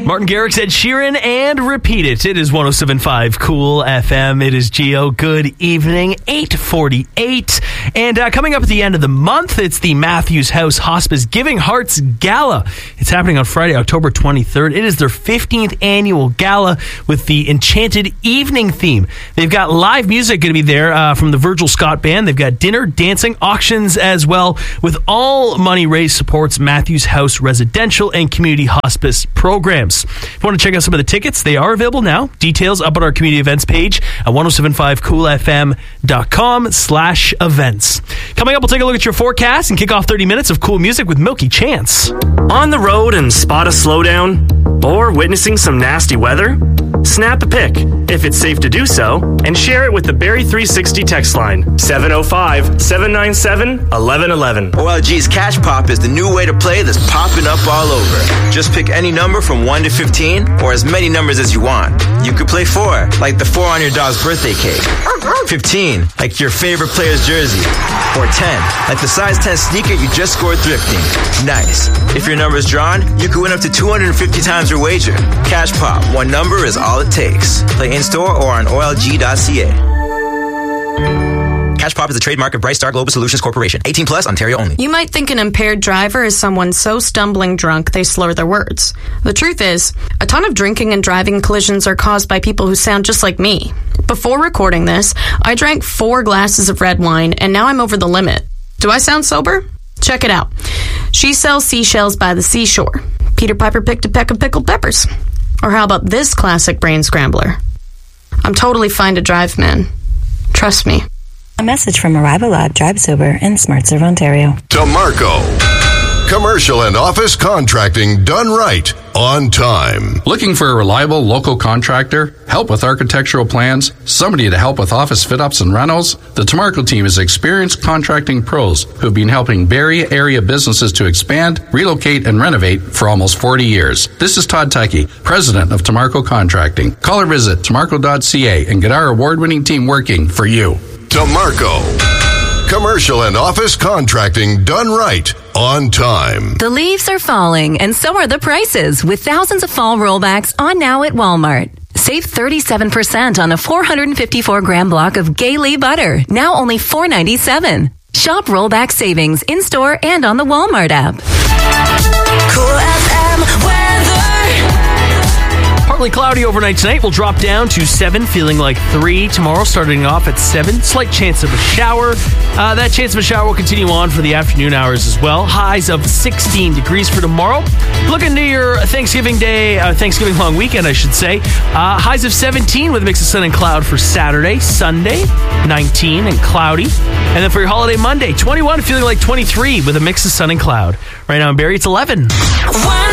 Martin Garrix, Ed Sheeran, and Repeat It. It is 107.5 Cool FM. It is Geo. Good evening, 8:48. And coming up at the end of the month, it's the Matthews House Hospice Giving Hearts Gala. It's happening on Friday, October 23rd. It is their 15th annual gala with the Enchanted Evening theme. They've got live music going to be there from the Virgil Scott Band. They've got dinner, dancing, auctions as well, with all money raised supports Matthews House residential and community hospice programs. If you want to check out some of the tickets, they are available now. Details up on our community events page at 1075coolfm.com/events. Coming up, we'll take a look at your forecast and kick off 30 minutes of cool music with Milky Chance. On the road and spot a slowdown? Or witnessing some nasty weather? Snap a pic, if it's safe to do so, and share it with the Barrie 360 text line, 705-797-1111. OLG's Cash Pop is the new way to play that's popping up all over. Just pick any number from 1 to 15, or as many numbers as you want. You could play 4, like the 4 on your dog's birthday cake. 15, like your favorite player's jersey. Or 10, like the size 10 sneaker you just scored thrifting. Nice. If your number's drawn, you could win up to 250 times your wager. Cash Pop, one number is all it takes. Play in-store or on OLG.ca. Cash Pop is a trademark of Brightstar Global Solutions Corporation. 18 plus, Ontario only. You might think an impaired driver is someone so stumbling drunk they slur their words. The truth is, a ton of drinking and driving collisions are caused by people who sound just like me. Before recording this, I drank 4 glasses of red wine, and now I'm over the limit. Do I sound sober? Check it out. She sells seashells by the seashore. Peter Piper picked a peck of pickled peppers. Or how about this classic brain scrambler? I'm totally fine to drive, man. Trust me. A message from Arrival Lab Drive Sober in SmartServe, Ontario. DeMarco. Commercial and office contracting done right, on time. Looking for a reliable local contractor? Help with architectural plans? Somebody to help with office fit-ups and rentals? The DeMarco team is experienced contracting pros who've been helping Barrie area businesses to expand, relocate, and renovate for almost 40 years. This is Todd Tyke, president of DeMarco Contracting. Call or visit DeMarco.ca and get our award-winning team working for you. DeMarco. Commercial and office contracting done right, on time. The leaves are falling, and so are the prices, with thousands of fall rollbacks on now at Walmart. Save 37% on a 454-gram block of Gay-Lee butter, now only $4.97. Shop rollback savings in-store and on the Walmart app. Cool FM weather. Partly cloudy overnight tonight. We'll drop down to 7, feeling like 3 tomorrow, starting off at 7. Slight chance of a shower. That chance of a shower will continue on for the afternoon hours as well. Highs of 16 degrees for tomorrow. Looking to your Thanksgiving Day, Thanksgiving long weekend, I should say. Highs of 17 with a mix of sun and cloud for Saturday. Sunday, 19 and cloudy. And then for your holiday Monday, 21, feeling like 23 with a mix of sun and cloud. Right now in Barrie, it's 11.